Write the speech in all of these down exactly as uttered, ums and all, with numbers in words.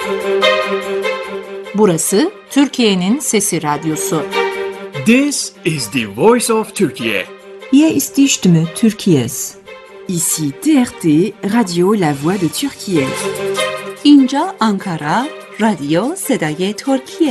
Burası Türkiye'nin Sesi Radyosu. This is the voice of Turkey. Hier ist die Stimme Türkiye's. Ici T R T, Radio La Voix de Türkiye. اینجا آنکارا، رادیو صدای ترکیه.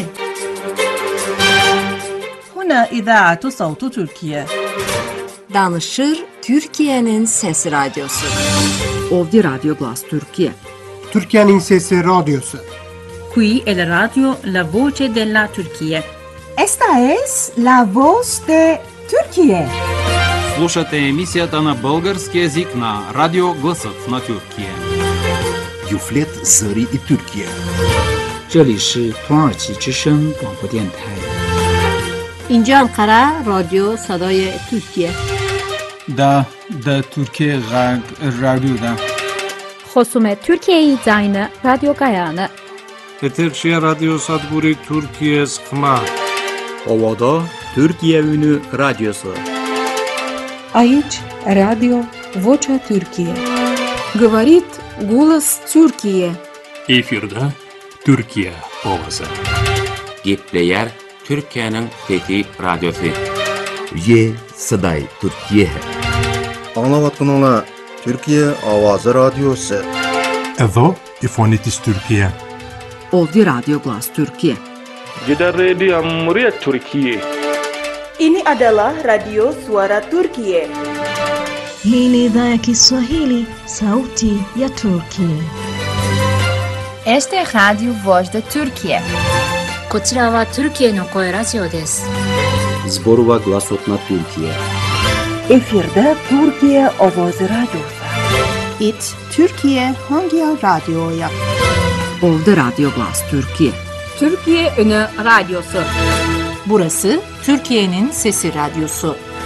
هنا إذاعة صوت تركيا. Danışır Türkiye'nin Sesi Radyosu. Ovdje Radio Glas Türkiye. Türkiye'nin Sesi Radyosu. Qui è la radio La Voce della Turchia. Esta es La Voz de Türkiye. Слушате емисията на български език на Радио Гласът на Türkiye. Юфлет Зари и Türkiye. 这里是土耳其之声广播电台。 اینجا انقره رادیو صدای ترکیه. دا دا ترکیه غرب رادیو دا. خصوم ترکیه زاین رادیو گایانه. Eterşehir Radyo Sadburi Türkiye Skma. Ovada Türkiye Ünü Radyosu. Aici Radio Vocea Türkiye. Говорит голос Türkiye. Efirde Türkiye Ovası. Gepleyer Türkiye'nin Fethi Radyosu. Ye Saday Türkiye. Anlavatkanlar Türkiye Avazı Radyosu. Evo İfonitis Türkiye. Ovdje Radio Glas Türkiye. Gider Radio Cumhuriyet Türkiye. Ini adalah Radio Suara Turkiye. Hii ni idhaa ya Kiswahili, sauti ya Turkiye. Este Radio Voz de Turkiye. こちらはトルキエの声ラジオです。 Zborova Glasot na Türkiye. Efirde Türkiye Ovoz Radyosu. It Türkiye Hangi Radyo'ya? Ovdje Radio Glas Türkiye. Türkiye Ünü Radyosu. Burası Türkiye'nin Sesi Radyosu.